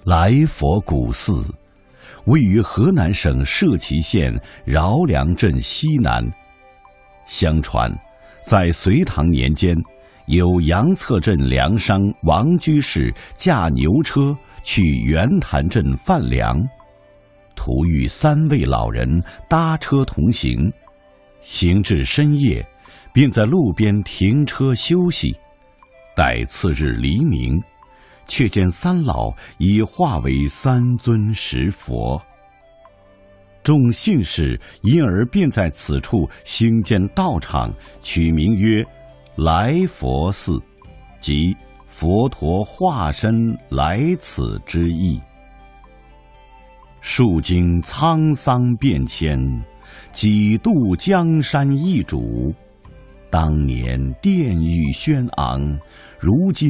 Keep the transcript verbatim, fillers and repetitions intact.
来佛古寺位于河南省社旗县饶梁镇西南。相传，在隋唐年间，有杨策镇粮商王居士驾牛车去圆潭镇贩粮，途遇三位老人搭车同行，行至深夜，便在路边停车休息。待次日黎明，却见三老已化为三尊石佛。众信士因而便在此处兴建道场，取名曰来佛寺，即佛陀化身来此之意。数经沧桑变迁，几度江山易主。当年殿宇轩昂，如今